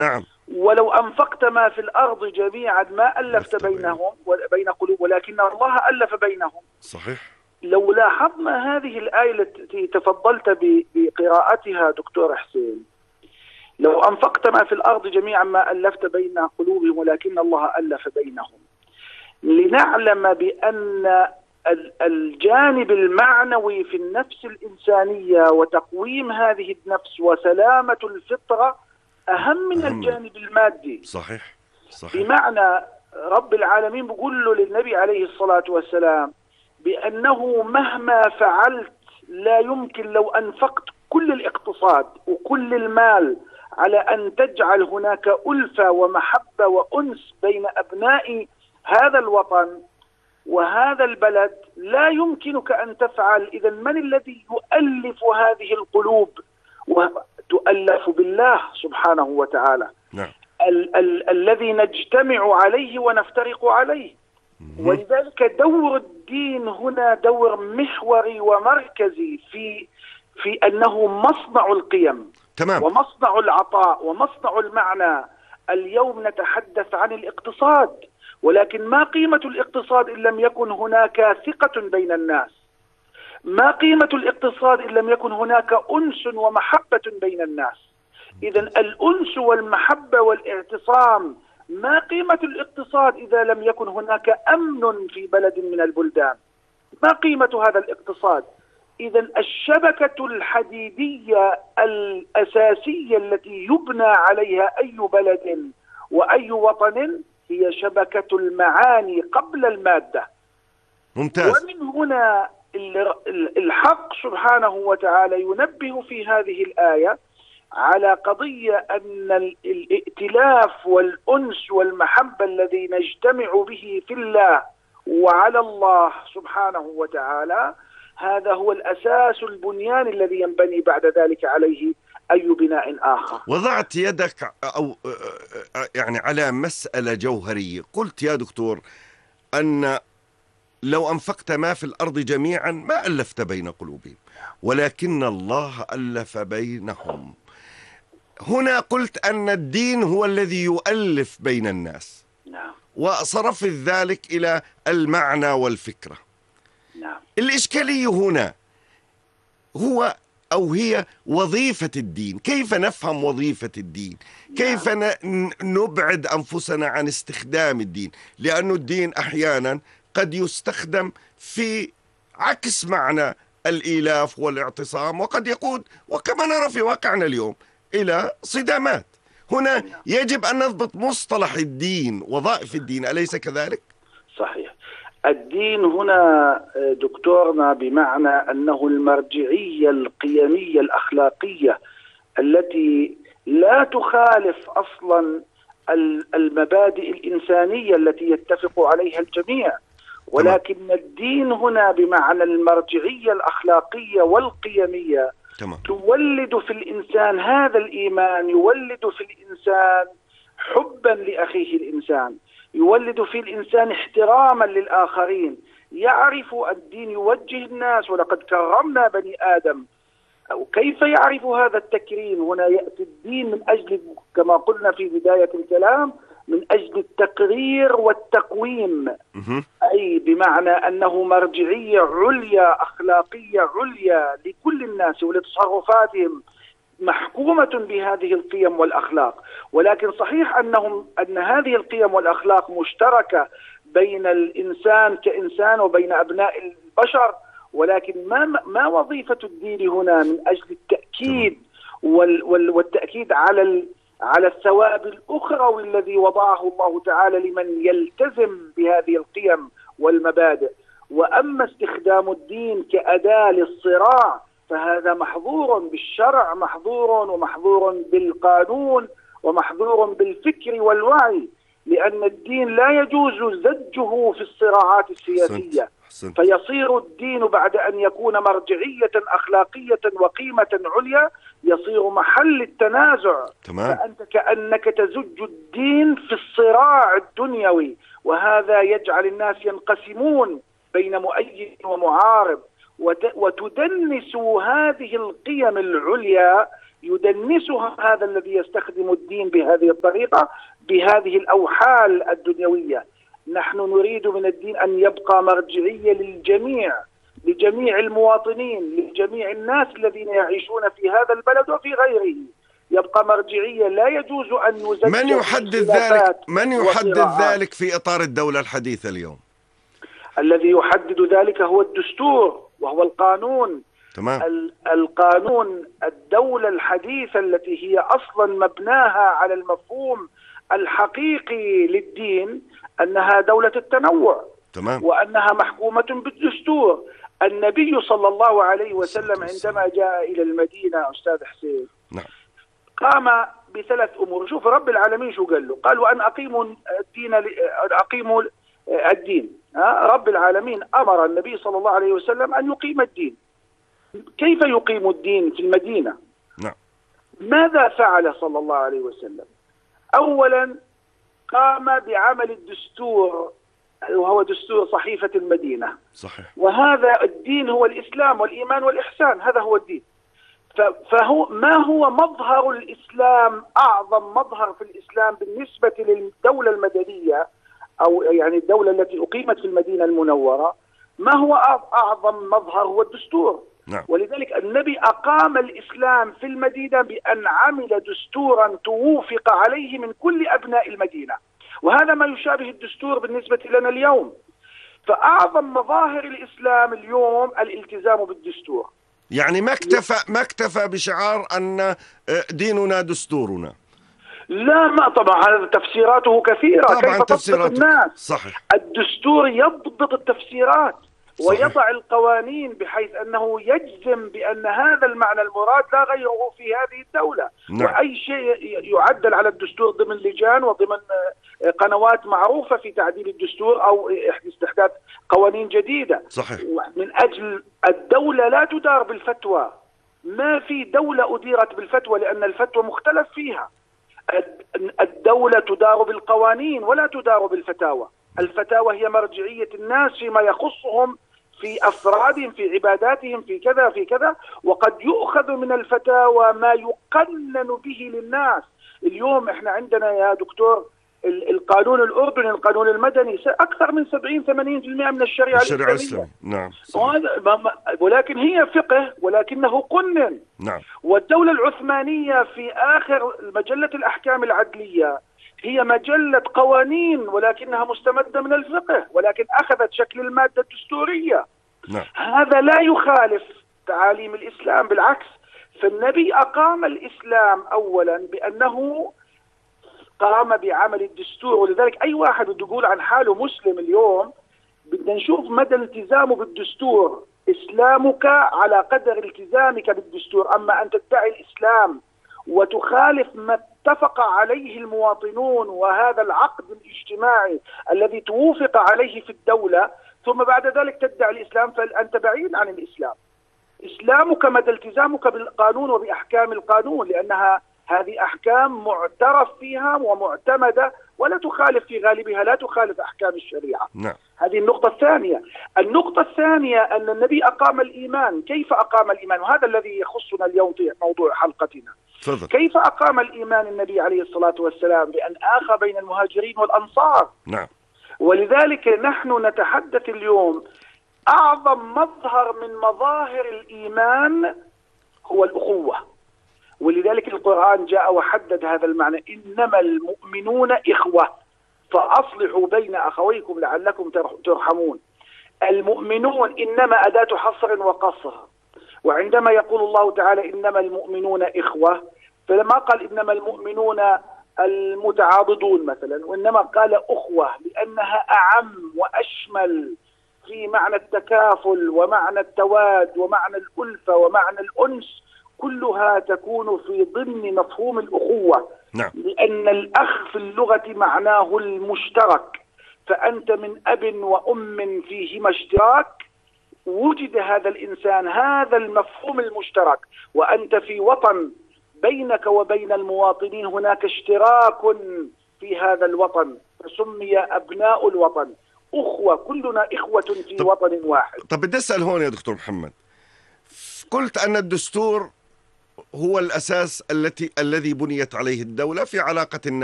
نعم. ولو أنفقت ما في الأرض جميعا ما ألفت بينهم بين قلوب ولكن الله ألف بينهم. صحيح. لو لاحظنا هذه الآية التي تفضلت بقراءتها دكتور حسين، لو أنفقت ما في الأرض جميعا ما ألفت بين قلوبهم ولكن الله ألف بينهم، لنعلم بأن الجانب المعنوي في النفس الإنسانية وتقويم هذه النفس وسلامة الفطرة أهم من الجانب المادي. صحيح. صحيح. بمعنى رب العالمين بيقول له للنبي عليه الصلاة والسلام بأنه مهما فعلت لا يمكن لو أنفقت كل الاقتصاد وكل المال على أن تجعل هناك ألفة ومحبة وأنس بين أبناء هذا الوطن وهذا البلد، لا يمكنك أن تفعل. إذا من الذي يؤلف هذه القلوب؟ وتؤلف بالله سبحانه وتعالى. نعم. الذي نجتمع عليه ونفترق عليه. ولذلك دور الدين هنا دور محوري ومركزي في أنه مصنع القيم. تمام. ومصنع العطاء ومصنع المعنى. اليوم نتحدث عن الاقتصاد، ولكن ما قيمة الاقتصاد إن لم يكن هناك ثقة بين الناس؟ ما قيمة الاقتصاد إن لم يكن هناك أنس ومحبة بين الناس؟ إذا الأنس والمحبة والاعتصام. ما قيمة الاقتصاد إذا لم يكن هناك أمن في بلد من البلدان؟ ما قيمة هذا الاقتصاد؟ إذا الشبكة الحديدية الأساسية التي يبنى عليها أي بلد وأي وطن هي شبكة المعاني قبل المادة. ممتاز. ومن هنا الحق سبحانه وتعالى ينبه في هذه الآية على قضية أن الائتلاف والأنس والمحبة الذي نجتمع به في الله وعلى الله سبحانه وتعالى، هذا هو الأساس البنيان الذي ينبني بعد ذلك عليه أي بناء آخر. وضعت يدك أو يعني على مسألة جوهرية. قلت يا دكتور أن لو أنفقت ما في الأرض جميعا ما ألفت بين قلوبهم ولكن الله ألف بينهم. هنا قلت أن الدين هو الذي يؤلف بين الناس. نعم. وصرفت ذلك إلى المعنى والفكرة. نعم. الإشكالية هنا هو أو هي وظيفة الدين. كيف نفهم وظيفة الدين؟ كيف نبعد أنفسنا عن استخدام الدين؟ لأن الدين أحيانا قد يستخدم في عكس معنى الإيلاف والاعتصام، وقد يقود وكما نرى في واقعنا اليوم إلى صدامات. هنا يجب أن نضبط مصطلح الدين، وظائف الدين، أليس كذلك؟ صحيح. الدين هنا دكتورنا بمعنى أنه المرجعية القيمية الأخلاقية التي لا تخالف أصلا المبادئ الإنسانية التي يتفق عليها الجميع، ولكن الدين هنا بمعنى المرجعية الأخلاقية والقيمية تولد في الإنسان هذا الإيمان، يولد في الإنسان حبا لأخيه الإنسان، يولد في الإنسان احتراما للآخرين. يعرف الدين يوجه الناس، ولقد كرمنا بني آدم. أو كيف يعرف هذا التكريم؟ هنا يأتي الدين من أجل كما قلنا في بداية الكلام من أجل التقرير والتقويم، أي بمعنى أنه مرجعية عليا أخلاقية عليا لكل الناس ولتصرفاتهم محكومة بهذه القيم والأخلاق. ولكن صحيح أن هذه القيم والأخلاق مشتركة بين الإنسان كإنسان وبين أبناء البشر، ولكن ما وظيفة الدين هنا من أجل التأكيد والتأكيد على الثواب الأخروي الذي وضعه الله تعالى لمن يلتزم بهذه القيم والمبادئ. وأما استخدام الدين كأداة للصراع فهذا محظور بالشرع، محظور بالقانون، ومحظور بالفكر والوعي، لأن الدين لا يجوز زجه في الصراعات السياسية. فيصير الدين بعد أن يكون مرجعية أخلاقية وقيمة عليا يصير محل التنازع. فأنت كأنك تزج الدين في الصراع الدنيوي، وهذا يجعل الناس ينقسمون بين مؤيد ومعارض، وتدنس هذه القيم العليا يدنسها هذا الذي يستخدم الدين بهذه الطريقة، بهذه الأوحال الدنيوية. نحن نريد من الدين أن يبقى مرجعية للجميع، لجميع المواطنين، لجميع الناس الذين يعيشون في هذا البلد وفي غيره. يبقى مرجعية، لا يجوز أن نزكي. من يحدد ذلك في إطار الدولة الحديثة اليوم؟ الذي يحدد ذلك هو الدستور وهو القانون. تمام. القانون، الدولة الحديثة التي هي أصلا مبناها على المفهوم الحقيقي للدين أنها دولة التنوع. تمام. وأنها محكومة بالدستور. النبي صلى الله عليه وسلم عندما جاء إلى المدينة أستاذ حسين، نعم، قام بثلاث أمور. شوف رب العالمين شو قال له، قال وأن أقيموا الدين. رب العالمين أمر النبي صلى الله عليه وسلم أن يقيم الدين. كيف يقيم الدين في المدينة؟ نعم. ماذا فعل صلى الله عليه وسلم؟ أولا قام بعمل الدستور، وهو دستور صحيفة المدينة. صحيح. وهذا الدين هو الإسلام والإيمان والإحسان، هذا هو الدين. فهو ما هو مظهر الإسلام، أعظم مظهر في الإسلام بالنسبة للدولة المدنية، أو يعني الدولة التي أقيمت في المدينة المنورة، ما هو أعظم مظهر؟ هو الدستور. نعم. ولذلك النبي أقام الإسلام في المدينة بأن عمل دستورا توافق عليه من كل أبناء المدينة، وهذا ما يشابه الدستور بالنسبة لنا اليوم. فأعظم مظاهر الإسلام اليوم الالتزام بالدستور. يعني ما اكتفى بشعار أن ديننا دستورنا. لا، ما طبعا هذا تفسيراته كثيرة. طبعا كيف تضبط الناس؟ صحيح. الدستور يضبط التفسيرات ويضع القوانين بحيث أنه يجزم بأن هذا المعنى المراد لا غيره في هذه الدولة. نعم. وأي شيء يعدل على الدستور ضمن لجان وضمن قنوات معروفة في تعديل الدستور أو استحداث قوانين جديدة. صحيح. من أجل الدولة لا تدار بالفتوى. ما في دولة أديرت بالفتوى لأن الفتوى مختلف فيها. الدولة تدار بالقوانين ولا تدار بالفتاوى. الفتاوى هي مرجعية الناس فيما يخصهم في أفرادهم، في عباداتهم، في كذا في كذا، وقد يؤخذ من الفتاوى ما يقنن به للناس. اليوم احنا عندنا يا دكتور القانون الأردني، القانون المدني، أكثر من 70-80% من الشريعة الإسلامية. نعم. ولكن هي فقه ولكنه قنن. نعم. والدولة العثمانية في آخر مجلة الأحكام العدلية هي مجلة قوانين ولكنها مستمدة من الفقه، ولكن أخذت شكل المادة الدستورية. نعم. هذا لا يخالف تعاليم الإسلام، بالعكس. فالنبي أقام الإسلام أولا بأنه قام بعمل الدستور. ولذلك أي واحد بده يقول عن حاله مسلم اليوم بدنا نشوف مدى التزامه بالدستور. إسلامك على قدر التزامك بالدستور. أما أن تدعي الإسلام وتخالف ما اتفق عليه المواطنون وهذا العقد الاجتماعي الذي توافق عليه في الدولة، ثم بعد ذلك تدعي الإسلام، فأنت بعيد عن الإسلام. إسلامك مدى التزامك بالقانون وبأحكام القانون، لأنها هذه أحكام معترف فيها ومعتمدة ولا تخالف في غالبها، لا تخالف أحكام الشريعة. نعم. هذه النقطة الثانية. النقطة الثانية أن النبي أقام الإيمان. كيف أقام الإيمان؟ وهذا الذي يخصنا اليوم في موضوع حلقتنا. فضل. كيف أقام الإيمان النبي عليه الصلاة والسلام؟ بأن آخى بين المهاجرين والأنصار. نعم. ولذلك نحن نتحدث اليوم أعظم مظهر من مظاهر الإيمان هو الأخوة. ولذلك القرآن جاء وحدد هذا المعنى: إنما المؤمنون إخوة فأصلحوا بين أخويكم لعلكم ترحمون. المؤمنون إنما أداة حصر وقصر. وعندما يقول الله تعالى إنما المؤمنون إخوة، فلما قال إنما المؤمنون المتعاضدون مثلا، وإنما قال أخوة لأنها أعم وأشمل في معنى التكافل ومعنى التواد ومعنى الألفة ومعنى الأنس، كلها تكون في ضمن مفهوم الأخوة. نعم. لأن الأخ في اللغة معناه المشترك، فأنت من أب وأم فيهما اشتراك، وجد هذا الإنسان هذا المفهوم المشترك، وأنت في وطن بينك وبين المواطنين هناك اشتراك في هذا الوطن، فسمي أبناء الوطن أخوة، كلنا إخوة في وطن واحد. طب بدي أسأل هون يا دكتور محمد، قلت أن الدستور هو الأساس الذي بنيت عليه الدولة في علاقة الناس